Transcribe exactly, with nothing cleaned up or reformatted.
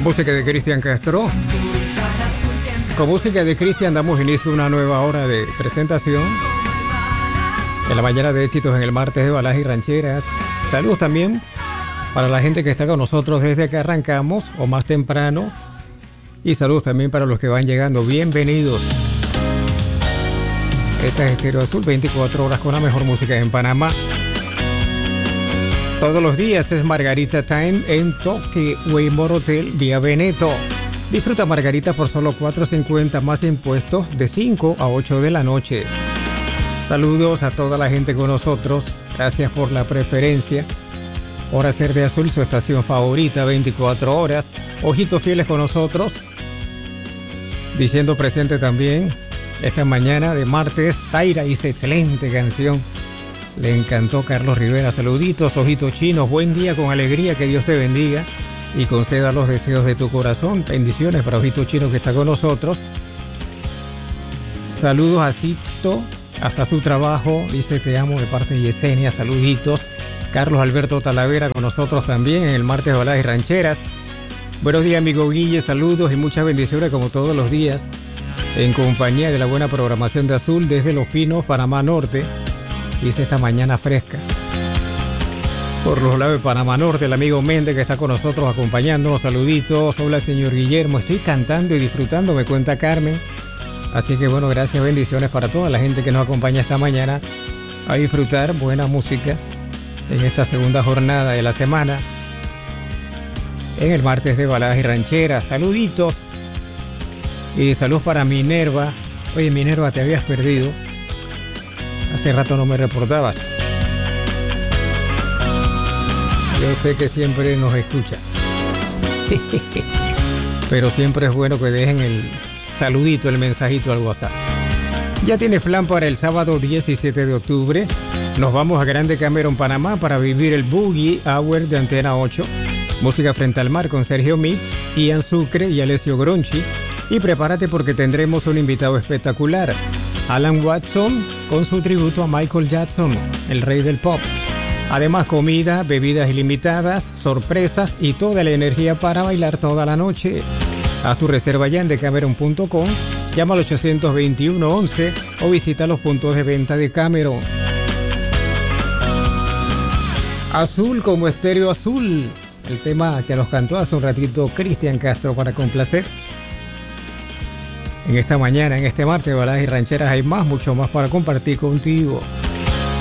Música de Cristian Castro. Con música de Cristian damos inicio a una nueva hora de presentación en la mañana de éxitos en el martes de baladas y rancheras. Saludos también para la gente que está con nosotros desde que arrancamos o más temprano. Y saludos también para los que van llegando. Bienvenidos. Esta es Estéreo Azul, veinticuatro horas con la mejor música en Panamá. Todos los días es Margarita Time en Toque Waymore Hotel vía Veneto. Disfruta Margarita por solo cuatro cincuenta más impuestos de cinco a ocho de la noche. Saludos a toda la gente con nosotros. Gracias por la preferencia. Hora Ser de Azul, su estación favorita, veinticuatro horas. Ojitos fieles con nosotros. Diciendo presente también esta mañana de martes. Taira dice excelente canción. Le encantó Carlos Rivera. Saluditos, ojitos chinos. Buen día con alegría. Que Dios te bendiga y conceda los deseos de tu corazón. Bendiciones para Ojito Chino que está con nosotros. Saludos a Sixto hasta su trabajo. Dice te amo de parte de Yesenia. Saluditos. Carlos Alberto Talavera con nosotros también en el martes de baladas y rancheras. Buenos días, amigo Guille. Saludos y muchas bendiciones como todos los días en compañía de la buena programación de Azul desde Los Pinos, Panamá Norte. Dice esta mañana fresca. Por los lados de Panamá Norte, el amigo Méndez que está con nosotros acompañándonos. Saluditos. Hola, señor Guillermo. Estoy cantando y disfrutando, me cuenta Carmen. Así que bueno, gracias, bendiciones para toda la gente que nos acompaña esta mañana a disfrutar buena música en esta segunda jornada de la semana. En el martes de baladas y rancheras. Saluditos. Y saludos para Minerva. Oye, Minerva, te habías perdido. Hace rato no me reportabas. Yo sé que siempre nos escuchas. Pero siempre es bueno que dejen el saludito, el mensajito al WhatsApp. Ya tienes plan para el sábado diecisiete de octubre. Nos vamos a Grande Cameron, Panamá, para vivir el Boogie Hour de Antena ocho. Música frente al mar con Sergio Mix, Ian Sucre y Alessio Gronchi. Y prepárate porque tendremos un invitado espectacular. Alan Watson con su tributo a Michael Jackson, el rey del pop. Además, comida, bebidas ilimitadas, sorpresas y toda la energía para bailar toda la noche. Haz tu reserva ya en decameron punto com, llama al ochocientos veintiuno once o visita los puntos de venta de Cameron. Azul como Estéreo Azul, el tema que nos cantó hace un ratito Cristian Castro para complacer. En esta mañana, en este martes de baladas y rancheras hay más, mucho más para compartir contigo.